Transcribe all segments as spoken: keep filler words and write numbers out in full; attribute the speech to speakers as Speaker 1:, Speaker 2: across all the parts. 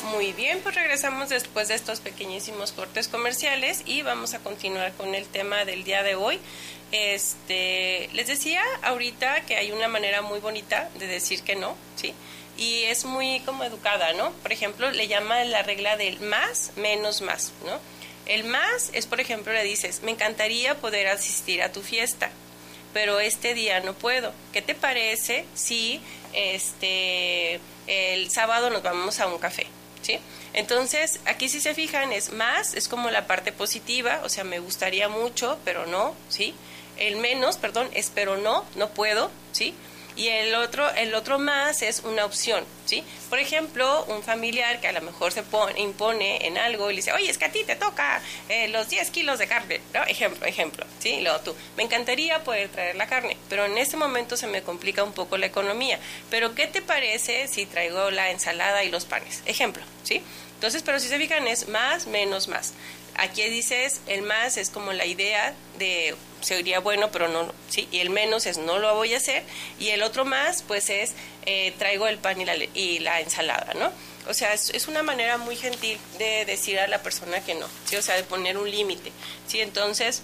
Speaker 1: Muy bien, pues regresamos después de estos pequeñísimos cortes comerciales y vamos a continuar con el tema del día de hoy. Este, les decía ahorita que hay una manera muy bonita de decir que no, ¿sí? Y es muy como educada, ¿no? Por ejemplo, le llama la regla del más, menos, más, ¿no? El más es, por ejemplo, le dices, me encantaría poder asistir a tu fiesta, pero este día no puedo. ¿Qué te parece si este el sábado nos vamos a un café? ¿Sí? Entonces, aquí si se fijan, es más, es como la parte positiva, o sea, me gustaría mucho, pero no, ¿sí? El menos, perdón, es pero no, no puedo, ¿sí? Y el otro, el otro más es una opción, ¿sí? Por ejemplo, un familiar que a lo mejor se pone, impone en algo y le dice, oye, es que a ti te toca eh, los diez kilos de carne, ¿no? Ejemplo, ejemplo, ¿sí? Y luego tú, me encantaría poder traer la carne, pero en este momento se me complica un poco la economía. Pero, ¿qué te parece si traigo la ensalada y los panes? Ejemplo, ¿sí? Entonces, pero si se fijan, es más, menos, más. Aquí dices, el más es como la idea de sería bueno, pero no, sí, y el menos es no lo voy a hacer, y el otro más, pues es eh, traigo el pan y la, y la ensalada, ¿no? O sea, es, es una manera muy gentil de decir a la persona que no, ¿sí? O sea, de poner un límite, ¿sí? Entonces,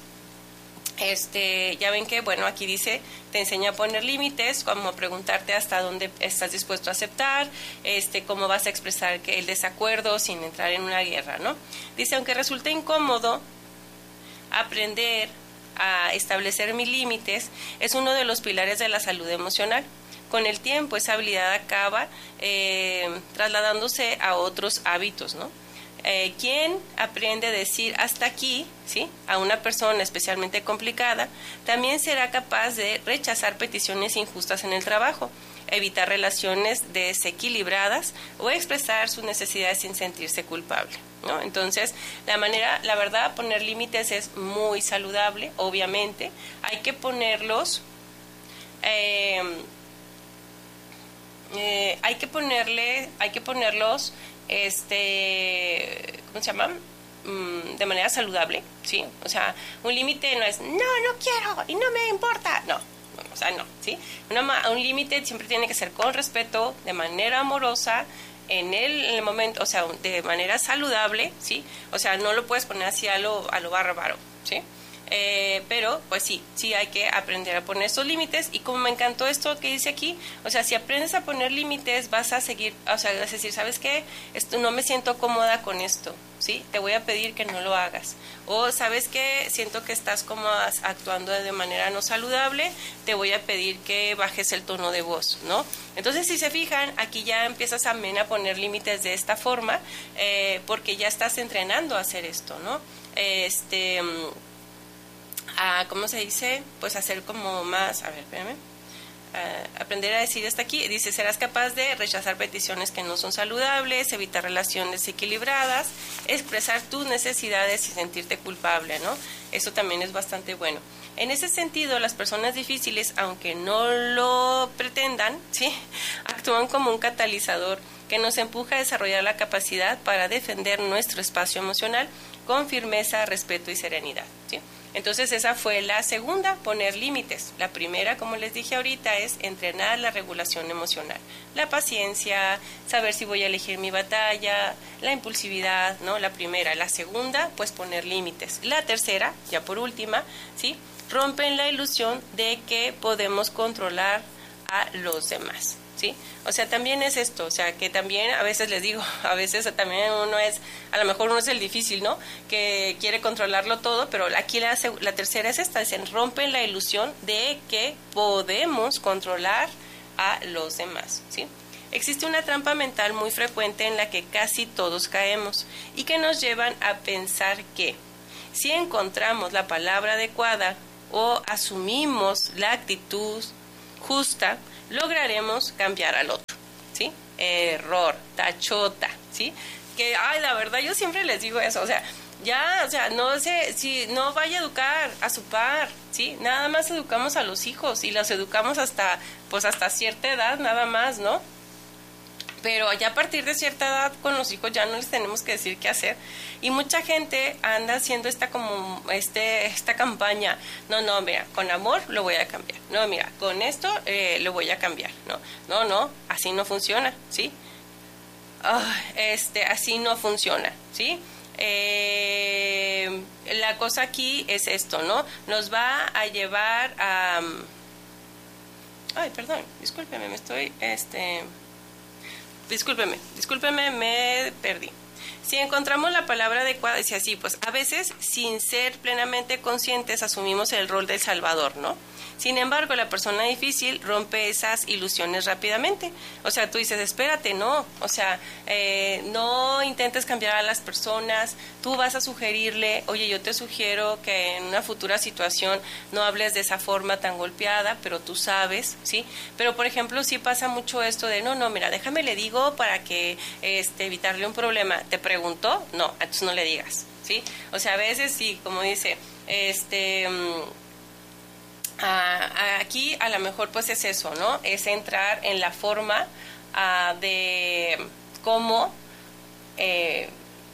Speaker 1: este, ya ven que, bueno, aquí dice, te enseña a poner límites, como preguntarte hasta dónde estás dispuesto a aceptar, este, cómo vas a expresar que el desacuerdo sin entrar en una guerra, ¿no? Dice, aunque resulte incómodo, aprender a establecer mis límites es uno de los pilares de la salud emocional. Con el tiempo, esa habilidad acaba eh, trasladándose a otros hábitos, ¿no? Eh, quien aprende a decir hasta aquí, ¿sí?, a una persona especialmente complicada, también será capaz de rechazar peticiones injustas en el trabajo, evitar relaciones desequilibradas o expresar sus necesidades sin sentirse culpable, ¿no? Entonces, la manera, la verdad, poner límites es muy saludable, obviamente. Hay que ponerlos, eh, eh, hay que ponerle, hay que ponerlos, este, ¿cómo se llama? Mm, de manera saludable, ¿sí? O sea, un límite no es, no, no quiero y no me importa, no. O sea, no, ¿sí? Una, un límite siempre tiene que ser con respeto, de manera amorosa, en el, en el momento, o sea, de manera saludable, ¿sí? O sea, no lo puedes poner así a lo, a lo bárbaro, ¿sí? Eh, pero, pues sí, sí hay que aprender a poner estos límites. Y como me encantó esto que dice aquí, o sea, si aprendes a poner límites, vas a seguir, o sea, vas a decir, ¿sabes qué? Esto, no me siento cómoda con esto, ¿sí? Te voy a pedir que no lo hagas. O, ¿sabes qué? Siento que estás como actuando de manera no saludable, te voy a pedir que bajes el tono de voz, ¿no? Entonces, si se fijan, aquí ya empiezas a, a poner límites de esta forma, eh, porque ya estás entrenando a hacer esto, ¿no? Este... A, ¿cómo se dice? Pues hacer como más, a ver, espérame, a aprender a decir hasta aquí. Dice, serás capaz de rechazar peticiones que no son saludables, evitar relaciones equilibradas, expresar tus necesidades y sentirte culpable, ¿no? Eso también es bastante bueno. En ese sentido, las personas difíciles, aunque no lo pretendan, ¿sí?, actúan como un catalizador que nos empuja a desarrollar la capacidad para defender nuestro espacio emocional con firmeza, respeto y serenidad, ¿sí? Entonces esa fue la segunda, poner límites. La primera, como les dije ahorita, es entrenar la regulación emocional, la paciencia, saber si voy a elegir mi batalla, la impulsividad, ¿no? La primera. La segunda, pues poner límites. La tercera, ya por última, ¿sí?, rompen la ilusión de que podemos controlar a los demás, ¿sí? O sea, también es esto, o sea, que también a veces les digo, a veces también uno es, a lo mejor uno es el difícil, ¿no?, que quiere controlarlo todo, pero aquí la, la tercera es esta, es en rompen la ilusión de que podemos controlar a los demás, ¿sí? Existe una trampa mental muy frecuente en la que casi todos caemos y que nos llevan a pensar que si encontramos la palabra adecuada o asumimos la actitud justa, lograremos cambiar al otro, ¿sí? Error, tachota, ¿sí? Que, ay, la verdad, yo siempre les digo eso, o sea, ya, o sea, no sé, si no vaya a educar a su par, ¿sí? Nada más educamos a los hijos y los educamos hasta, pues hasta cierta edad, nada más, ¿no? Pero ya a partir de cierta edad con los hijos ya no les tenemos que decir qué hacer. Y mucha gente anda haciendo esta como este esta campaña. No, no, mira, con amor lo voy a cambiar. No, mira, con esto eh, lo voy a cambiar. No, no, no, así no funciona, ¿sí? ah, este, así no funciona, ¿sí? Eh, la cosa aquí es esto, ¿no? Nos va a llevar a... Ay, perdón, discúlpeme, me estoy, este... Discúlpeme, discúlpeme, me perdí. Si encontramos la palabra adecuada, dice así, pues a veces sin ser plenamente conscientes asumimos el rol del salvador, ¿no? Sin embargo, la persona difícil rompe esas ilusiones rápidamente. O sea, tú dices, espérate, no. O sea, eh, no intentes cambiar a las personas. Tú vas a sugerirle, oye, yo te sugiero que en una futura situación no hables de esa forma tan golpeada, pero tú sabes, ¿sí? Pero, por ejemplo, sí pasa mucho esto de, no, no, mira, déjame le digo para que este, evitarle un problema. ¿Te preguntó? No, entonces no le digas, ¿sí? O sea, a veces sí, como dice, este... Uh, aquí a lo mejor pues es eso, ¿no? Es entrar en la forma uh, de cómo eh,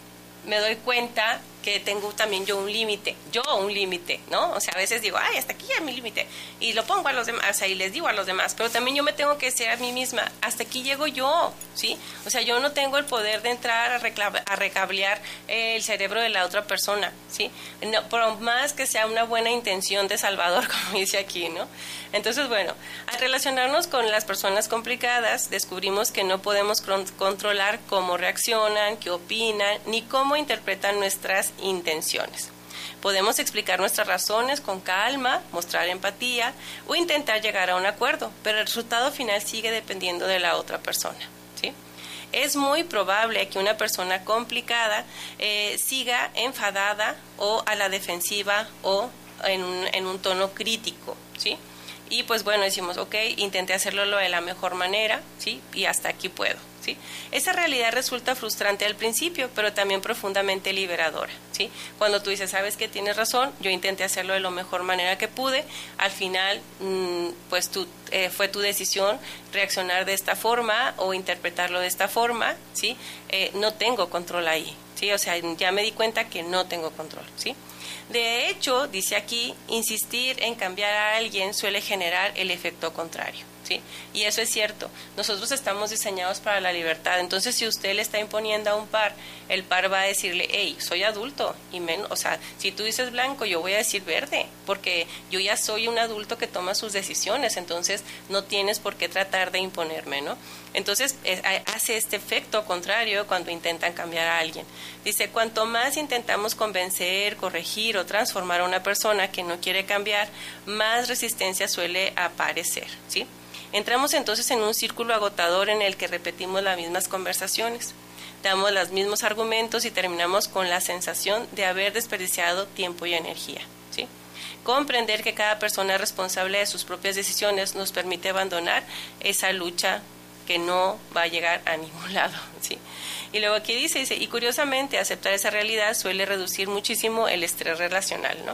Speaker 1: me doy cuenta que tengo también yo un límite, yo un límite, ¿no? O sea, a veces digo, ay, hasta aquí ya es mi límite, y lo pongo a los demás, o sea, y les digo a los demás, pero también yo me tengo que ser a mí misma, hasta aquí llego yo, ¿sí? O sea, yo no tengo el poder de entrar a, recla- a recablear el cerebro de la otra persona, ¿sí? No, por más que sea una buena intención de salvador, como dice aquí, ¿no? Entonces, bueno, al relacionarnos con las personas complicadas, descubrimos que no podemos cron- controlar cómo reaccionan, qué opinan, ni cómo interpretan nuestras intenciones. Podemos explicar nuestras razones con calma, mostrar empatía o intentar llegar a un acuerdo, pero el resultado final sigue dependiendo de la otra persona, ¿sí? Es muy probable que una persona complicada eh, siga enfadada o a la defensiva o en un, en un tono crítico, ¿sí? Y pues bueno, decimos, ok, intenté hacerlo de la mejor manera, ¿sí? Y hasta aquí puedo, ¿sí? Esa realidad resulta frustrante al principio, pero también profundamente liberadora, ¿sí? Cuando tú dices, sabes que tienes razón, yo intenté hacerlo de la mejor manera que pude, al final, mmm, pues tú, eh, fue tu decisión reaccionar de esta forma o interpretarlo de esta forma, ¿sí? Eh, no tengo control ahí, ¿sí? O sea, ya me di cuenta que no tengo control, ¿sí? De hecho, dice aquí, insistir en cambiar a alguien suele generar el efecto contrario, ¿sí? Y eso es cierto. Nosotros estamos diseñados para la libertad. Entonces, si usted le está imponiendo a un par, el par va a decirle, hey, soy adulto. Y menos, o sea, si tú dices blanco, yo voy a decir verde, porque yo ya soy un adulto que toma sus decisiones. Entonces, no tienes por qué tratar de imponerme, ¿no? Entonces, es, hace este efecto contrario cuando intentan cambiar a alguien. Dice, cuanto más intentamos convencer, corregir o transformar a una persona que no quiere cambiar, más resistencia suele aparecer, ¿sí? Entramos entonces en un círculo agotador en el que repetimos las mismas conversaciones, damos los mismos argumentos y terminamos con la sensación de haber desperdiciado tiempo y energía, ¿sí? Comprender que cada persona es responsable de sus propias decisiones nos permite abandonar esa lucha que no va a llegar a ningún lado, ¿sí? Y luego aquí dice, dice, y curiosamente aceptar esa realidad suele reducir muchísimo el estrés relacional, ¿no?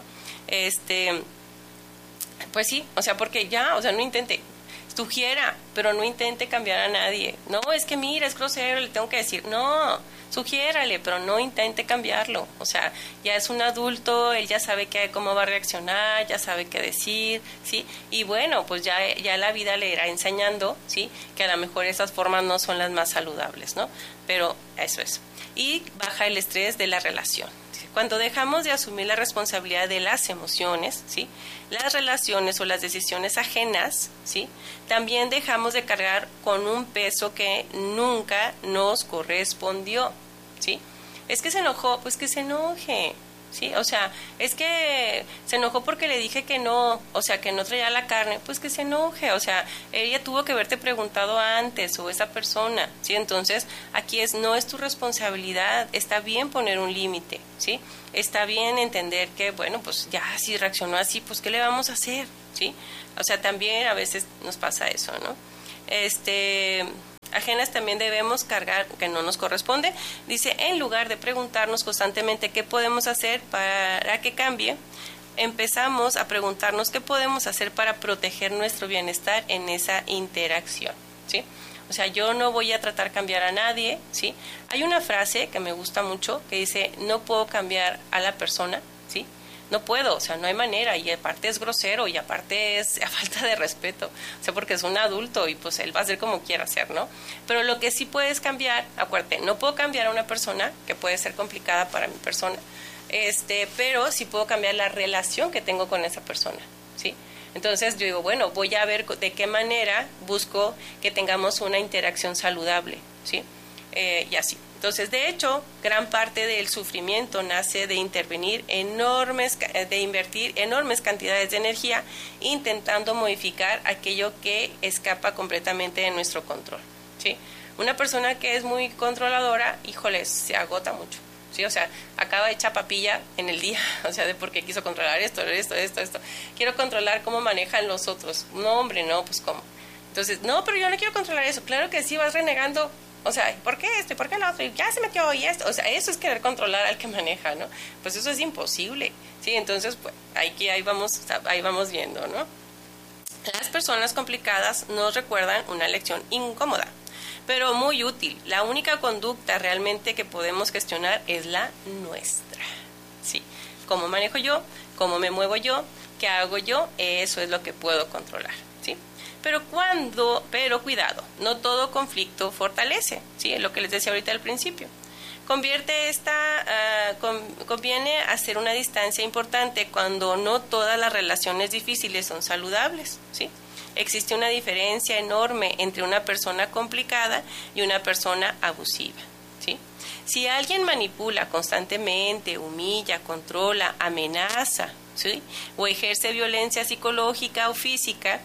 Speaker 1: Este, pues sí, o sea, porque ya, o sea, no intente, sugiera, pero no intente cambiar a nadie. No, es que mira, es grosero, le tengo que decir, no, sugiérale, pero no intente cambiarlo. O sea, ya es un adulto, él ya sabe que, cómo va a reaccionar, ya sabe qué decir, ¿sí? Y bueno, pues ya, ya la vida le irá enseñando, ¿sí? Que a lo mejor esas formas no son las más saludables, ¿no? Pero eso es. Y baja el estrés de la relación. Cuando dejamos de asumir la responsabilidad de las emociones, ¿sí? Las relaciones o las decisiones ajenas, ¿sí? También dejamos de cargar con un peso que nunca nos correspondió, ¿sí? Es que se enojó, pues que se enoje, ¿sí? O sea, es que se enojó porque le dije que no, o sea, que no traía la carne, pues que se enoje, o sea, ella tuvo que haberte preguntado antes, o esa persona, ¿sí? Entonces, aquí es, no es tu responsabilidad, está bien poner un límite, ¿sí? Está bien entender que, bueno, pues ya si reaccionó así, pues ¿qué le vamos a hacer? ¿Sí? O sea, también a veces nos pasa eso, ¿no? Este... Ajenas también debemos cargar que no nos corresponde. Dice, en lugar de preguntarnos constantemente qué podemos hacer para que cambie, empezamos a preguntarnos qué podemos hacer para proteger nuestro bienestar en esa interacción, ¿sí? O sea, yo no voy a tratar de cambiar a nadie, ¿sí? Hay una frase que me gusta mucho que dice, no puedo cambiar a la persona, ¿sí? no puedo, o sea, no hay manera, y aparte es grosero, y aparte es a falta de respeto, o sea, porque es un adulto y pues él va a hacer como quiera hacer, ¿no? Pero lo que sí puedes cambiar, acuérdate, no puedo cambiar a una persona que puede ser complicada para mi persona, este, pero sí puedo cambiar la relación que tengo con esa persona, ¿sí? Entonces yo digo, bueno, voy a ver de qué manera busco que tengamos una interacción saludable, ¿sí? Eh, y así. Entonces, de hecho, gran parte del sufrimiento nace de intervenir enormes, de invertir enormes cantidades de energía intentando modificar aquello que escapa completamente de nuestro control, ¿sí? Una persona que es muy controladora, híjoles, se agota mucho, ¿sí? O sea, acaba hecha papilla en el día, o sea, de porque quiso controlar esto, esto, esto, esto. Quiero controlar cómo manejan los otros. No, hombre, no, pues cómo. Entonces, no, pero yo no quiero controlar eso. Claro que sí, vas renegando. O sea, ¿por qué esto? ¿Y por qué lo otro? Y ya se metió y esto. O sea, eso es querer controlar al que maneja, ¿no? Pues eso es imposible, ¿sí? Entonces, pues, ahí, ahí, vamos, ahí vamos viendo, ¿no? Las personas complicadas nos recuerdan una lección incómoda, pero muy útil. La única conducta realmente que podemos gestionar es la nuestra, ¿sí? ¿Cómo manejo yo? ¿Cómo me muevo yo? ¿Qué hago yo? Eso es lo que puedo controlar, ¿sí? Pero cuando, pero cuidado, no todo conflicto fortalece, ¿sí? Es lo que les decía ahorita al principio. Convierte esta, uh, con, conviene hacer una distancia importante cuando no todas las relaciones difíciles son saludables, ¿sí? Existe una diferencia enorme entre una persona complicada y una persona abusiva, ¿sí? Si alguien manipula constantemente, humilla, controla, amenaza, ¿sí? O ejerce violencia psicológica o física,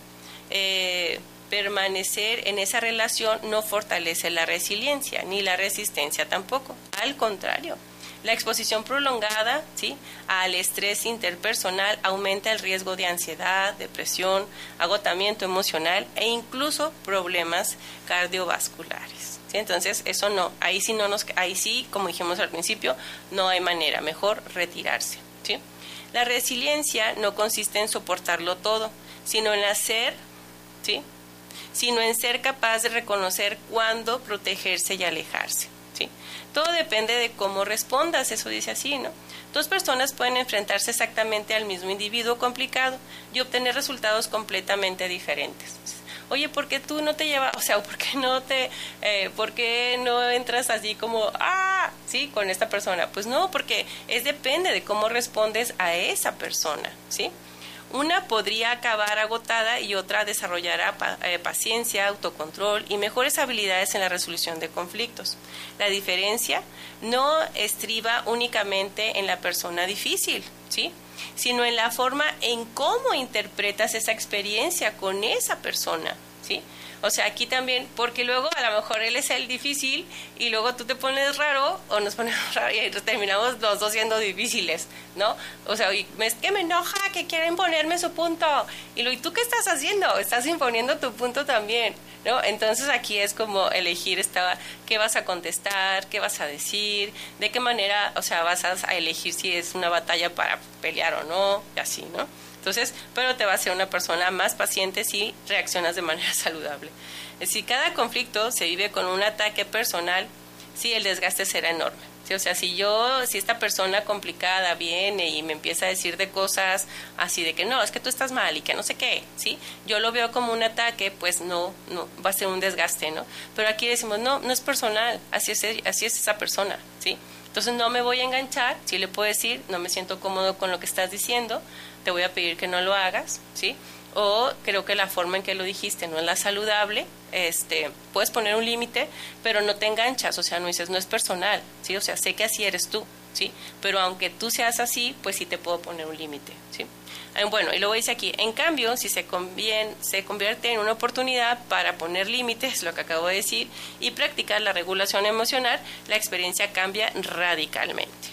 Speaker 1: Eh, permanecer en esa relación no fortalece la resiliencia ni la resistencia tampoco. Al contrario, la exposición prolongada, ¿sí?, al estrés interpersonal aumenta el riesgo de ansiedad, depresión, agotamiento emocional e incluso problemas cardiovasculares, ¿sí? Entonces, eso no, ahí sí no nos, ahí sí, como dijimos al principio, no hay manera, mejor retirarse, ¿sí? La resiliencia no consiste en soportarlo todo, sino en hacer, ¿sí?, sino en ser capaz de reconocer cuándo protegerse y alejarse, ¿sí? Todo depende de cómo respondas, eso dice así, ¿no? Dos personas pueden enfrentarse exactamente al mismo individuo complicado y obtener resultados completamente diferentes. Oye, ¿por qué tú no te llevas, o sea, por qué no te, eh, por qué no entras así como, ah, sí, con esta persona? Pues no, porque es depende de cómo respondes a esa persona, ¿sí? Una podría acabar agotada y otra desarrollará pa- eh, paciencia, autocontrol y mejores habilidades en la resolución de conflictos. La diferencia no estriba únicamente en la persona difícil, ¿sí?, sino en la forma en cómo interpretas esa experiencia con esa persona, ¿sí? O sea, aquí también, porque luego a lo mejor él es el difícil y luego tú te pones raro o nos ponemos raro y terminamos los dos siendo difíciles, ¿no? O sea, y es que me enoja que quieren ponerme su punto. Y, lo, ¿y tú qué estás haciendo? Estás imponiendo tu punto también, ¿no? Entonces aquí es como elegir esta, qué vas a contestar, qué vas a decir, de qué manera, o sea, vas a elegir si es una batalla para pelear o no, y así, ¿no? Entonces, pero te va a hacer una persona más paciente si reaccionas de manera saludable. Si cada conflicto se vive con un ataque personal, sí, el desgaste será enorme. ¿Sí? O sea, si yo, si esta persona complicada viene y me empieza a decir de cosas así de que no, es que tú estás mal y que no sé qué, ¿sí? Yo lo veo como un ataque, pues no, no, va a ser un desgaste, ¿no? Pero aquí decimos, no, no es personal, así es, así es esa persona, ¿sí? Entonces no me voy a enganchar, sí le puedo decir, no me siento cómodo con lo que estás diciendo, te voy a pedir que no lo hagas, ¿sí? O creo que la forma en que lo dijiste no es la saludable, este, puedes poner un límite, pero no te enganchas, o sea, no dices, no es personal, ¿sí? O sea, sé que así eres tú, ¿sí? Pero aunque tú seas así, pues sí te puedo poner un límite, ¿sí? Bueno, y luego dice aquí, en cambio, si se, convien, se convierte en una oportunidad para poner límites, lo que acabo de decir, y practicar la regulación emocional, la experiencia cambia radicalmente.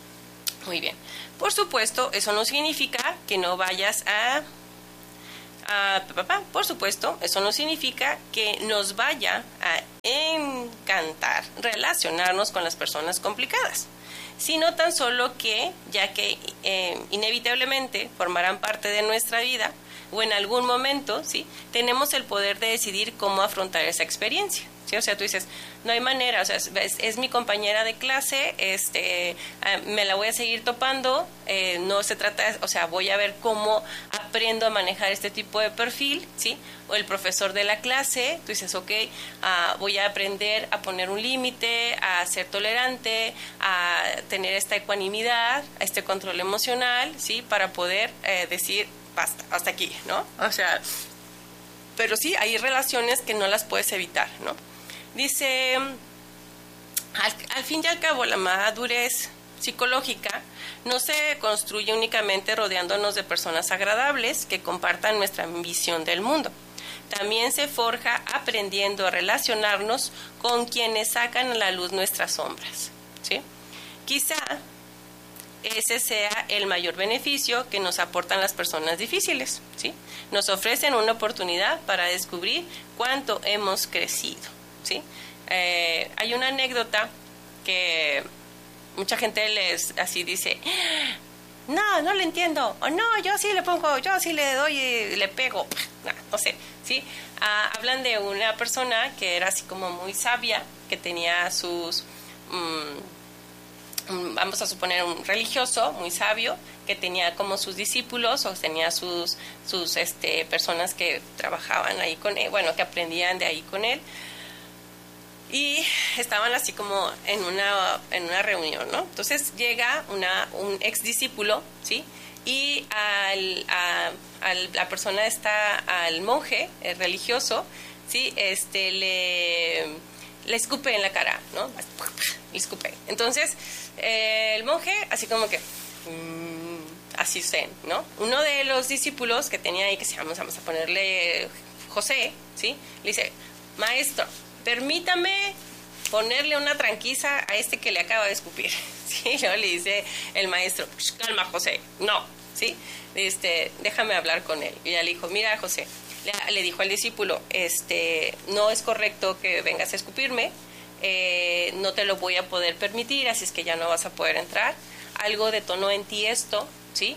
Speaker 1: Muy bien. Por supuesto, eso no significa que no vayas a... a por supuesto, eso no significa que nos vaya a encantar relacionarnos con las personas complicadas, sino tan solo que, ya que eh, inevitablemente formarán parte de nuestra vida, o en algún momento, ¿sí?, tenemos el poder de decidir cómo afrontar esa experiencia, ¿sí? O sea, tú dices, no hay manera, o sea, es, es mi compañera de clase, este, me la voy a seguir topando, eh, no se trata, o sea, voy a ver cómo aprendo a manejar este tipo de perfil, ¿sí? O el profesor de la clase, tú dices, ok, uh, voy a aprender a poner un límite, a ser tolerante, a tener esta ecuanimidad, este control emocional, ¿sí? Para poder eh, decir, basta, hasta aquí, ¿no? O sea, pero sí, hay relaciones que no las puedes evitar, ¿no? Dice, al, al fin y al cabo, la madurez psicológica no se construye únicamente rodeándonos de personas agradables que compartan nuestra visión del mundo. También se forja aprendiendo a relacionarnos con quienes sacan a la luz nuestras sombras, ¿sí? Quizá ese sea el mayor beneficio que nos aportan las personas difíciles, ¿sí? Nos ofrecen una oportunidad para descubrir cuánto hemos crecido, ¿sí? Eh, hay una anécdota que mucha gente les así dice, no, no le entiendo, o no, yo sí le pongo, yo sí le doy y le pego, no, no sé, ¿sí? Ah, hablan de una persona que era así como muy sabia, que tenía sus... Mmm, vamos a suponer un religioso muy sabio que tenía como sus discípulos o tenía sus sus este personas que trabajaban ahí con él, bueno, que aprendían de ahí con él, y estaban así como en una en una reunión, ¿no? Entonces llega una un ex discípulo, ¿sí? Y al a, a la persona está al monje el religioso, ¿sí? Este le le escupe en la cara, ¿no? Le escupe. Entonces, eh, el monje, así como que, mmm, así zen, ¿no? Uno de los discípulos que tenía ahí, que se llama, vamos a ponerle José, ¿sí? Le dice, maestro, permítame ponerle una tranquiza a este que le acaba de escupir, ¿sí? Y luego le dice el maestro, calma, José, no, ¿sí? Este, déjame hablar con él. Y ella le dijo, mira, José, le, le dijo al discípulo, este, no es correcto que vengas a escupirme, eh, no te lo voy a poder permitir, así es que ya no vas a poder entrar. Algo detonó en ti esto, ¿sí?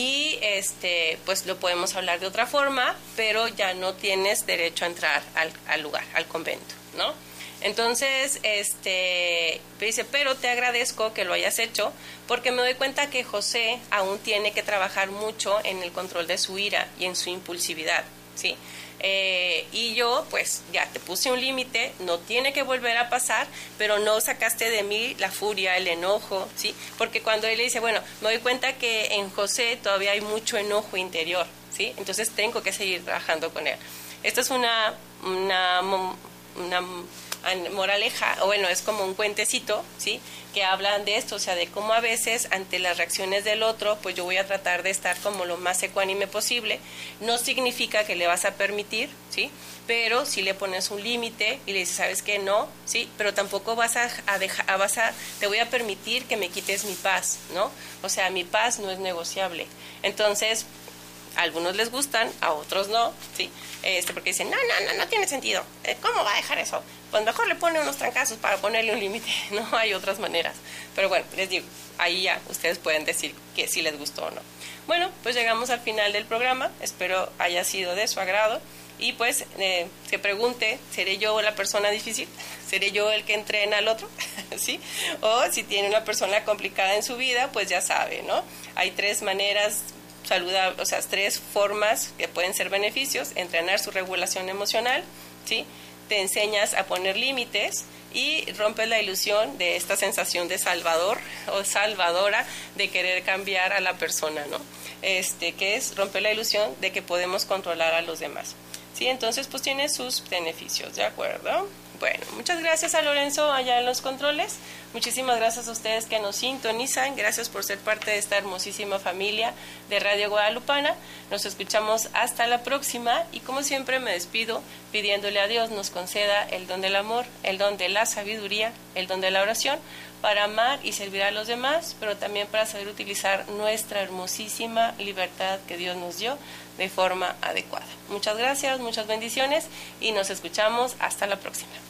Speaker 1: Y este, pues lo podemos hablar de otra forma, pero ya no tienes derecho a entrar al, al lugar, al convento, ¿no? Entonces, este, dice, pero te agradezco que lo hayas hecho, porque me doy cuenta que José aún tiene que trabajar mucho en el control de su ira y en su impulsividad, ¿sí? Eh, y yo, pues, ya te puse un límite, no tiene que volver a pasar, pero no sacaste de mí la furia, el enojo, ¿sí? Porque cuando él le dice, bueno, me doy cuenta que en José todavía hay mucho enojo interior, ¿sí? Entonces tengo que seguir trabajando con él. Esto es una, una, una moraleja, o bueno, es como un cuentecito, ¿sí? Que hablan de esto, o sea, de cómo a veces ante las reacciones del otro, pues yo voy a tratar de estar como lo más ecuánime posible. No significa que le vas a permitir, ¿sí? Pero si le pones un límite y le dices, ¿sabes qué? No, ¿sí? Pero tampoco vas a, a dejar, vas a, te voy a permitir que me quites mi paz, ¿no? O sea, mi paz no es negociable. Entonces, a algunos les gustan, a otros no, ¿sí? Este, porque dicen, no, no, no, no tiene sentido. ¿Cómo va a dejar eso? Pues mejor le pone unos trancazos para ponerle un límite. No hay otras maneras. Pero bueno, les digo, ahí ya ustedes pueden decir que si les gustó o no. Bueno, pues llegamos al final del programa. Espero haya sido de su agrado. Y pues eh, se pregunte, ¿seré yo la persona difícil? ¿Seré yo el que entrena al otro? ¿Sí? O si tiene una persona complicada en su vida, pues ya sabe, ¿no? Hay tres maneras saludables, o sea, tres formas que pueden ser beneficios: entrenar su regulación emocional, ¿sí? Te enseñas a poner límites y rompes la ilusión de esta sensación de salvador o salvadora de querer cambiar a la persona, ¿no? Este, que es romper la ilusión de que podemos controlar a los demás, ¿sí? Entonces, pues tiene sus beneficios, ¿de acuerdo? Bueno, muchas gracias a Lorenzo allá en los controles. Muchísimas gracias a ustedes que nos sintonizan. Gracias por ser parte de esta hermosísima familia de Radio Guadalupana. Nos escuchamos hasta la próxima y como siempre me despido pidiéndole a Dios nos conceda el don del amor, el don de la sabiduría, el don de la oración para amar y servir a los demás, pero también para saber utilizar nuestra hermosísima libertad que Dios nos dio de forma adecuada. Muchas gracias, muchas bendiciones y nos escuchamos hasta la próxima.